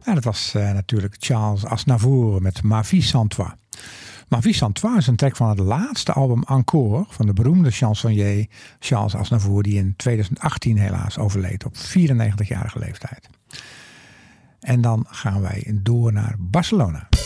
En dat was natuurlijk Charles Aznavour met Ma vie sans toi. Ma vie sans toi is een track van het laatste album Encore van de beroemde chansonnier Charles Aznavour, die in 2018 helaas overleed op 94-jarige leeftijd. En dan gaan wij door naar Barcelona.